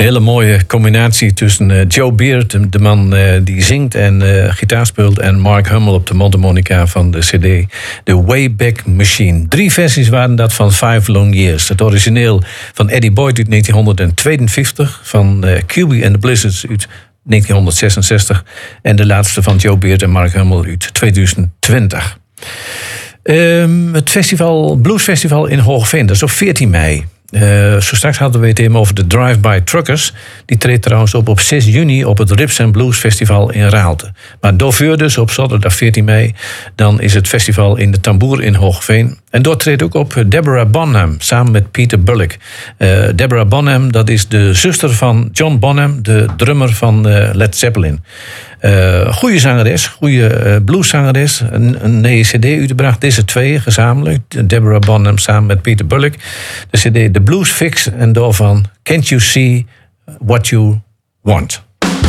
Hele mooie combinatie tussen Joe Beard, de man die zingt en gitaar speelt, en Mark Hummel op de mondharmonica van de CD The Wayback Machine. 3 versies waren dat van 5 Long Years. Het origineel van Eddie Boyd uit 1952, van QB and the Blizzards uit 1966 en de laatste van Joe Beard en Mark Hummel uit 2020. Het festival, Bluesfestival in Hoogveen, dat is op 14 mei. Zo straks hadden we het even over de Drive-By Truckers. Die treedt trouwens op 6 juni op het Rips and Blues Festival in Raalte. Maar doorvuur dus op zaterdag 14 mei... dan is het festival in de Tamboer in Hoogveen. En door treedt ook op Deborah Bonham samen met Peter Bullock. Deborah Bonham, dat is de zuster van John Bonham, de drummer van Led Zeppelin. Goede zangeres, goede blueszangeres. Een nieuwe cd uitgebracht, deze 2 gezamenlijk. Deborah Bonham samen met Peter Bullock. De cd The Blues Fix en daarvan Can't You See What You Want.